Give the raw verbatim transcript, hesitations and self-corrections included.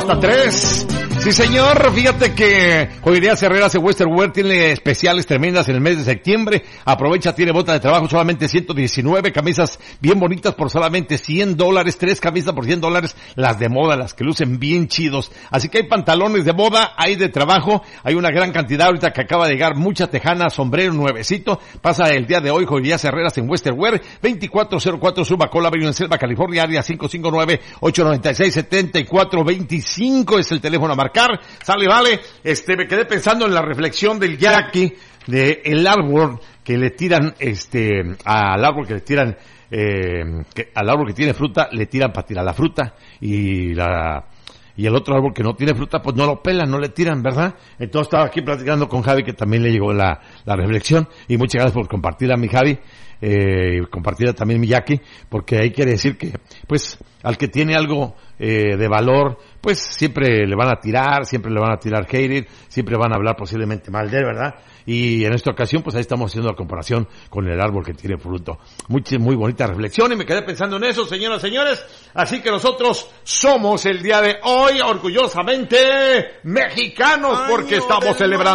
Bota tres. Sí, señor, fíjate que Joyerías Herreras en Western Wear tiene especiales tremendas en el mes de septiembre. Aprovecha, tiene bota de trabajo solamente ciento diecinueve, camisas bien bonitas por solamente cien dólares, tres camisas por cien dólares, las de moda, las que lucen bien chidos. Así que hay pantalones de moda, hay de trabajo, hay una gran cantidad ahorita que acaba de llegar, mucha tejana, sombrero nuevecito. Pasa el día de hoy Joyerías Herreras en Western Wear, veinticuatro cero cuatro Subacola Avenue en Selva, California, área cinco cinco nueve, ocho nueve seis, siete cuatro dos cinco es el teléfono a marcar. Sale, vale. Este, me quedé pensando en la reflexión del Jackie, de el árbol que le tiran, este, al árbol que le tiran, eh, que, al árbol que tiene fruta, le tiran para tirar la fruta, y la, y el otro árbol que no tiene fruta, pues no lo pelan, no le tiran, ¿verdad? Entonces estaba aquí platicando con Javi, que también le llegó la, la reflexión, y muchas gracias por compartirla, mi Javi, eh, compartirla también mi Jackie, porque ahí quiere decir que, pues, al que tiene algo eh, de valor, pues siempre le van a tirar, siempre le van a tirar hater, siempre van a hablar posiblemente mal de él, ¿verdad? Y en esta ocasión, pues ahí estamos haciendo la comparación con el árbol que tiene fruto. Muy, muy bonita reflexión, y me quedé pensando en eso, señoras y señores. Así que nosotros somos el día de hoy orgullosamente mexicanos, porque estamos celebrando